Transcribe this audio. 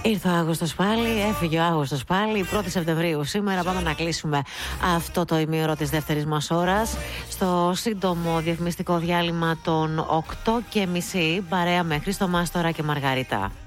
Ήρθε ο Αύγουστος πάλι, έφυγε ο Αύγουστος πάλι. 1η Σεπτεμβρίου σήμερα. Πάμε να κλείσουμε αυτό το ημίωρο της δεύτερης μας ώρας στο σύντομο διαφημιστικό διάλειμμα των 8:30, παρέα με Χρήστο Μάστορα και Μαργαρίτα.